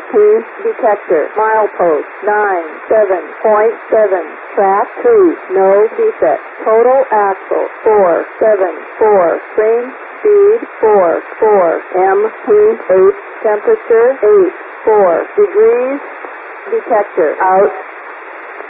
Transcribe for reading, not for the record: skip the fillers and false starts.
detector. Milepost 97.7. Track 2, no defect. Total axle 474. Frame speed 44. MPH temperature 84 degrees. Detector out.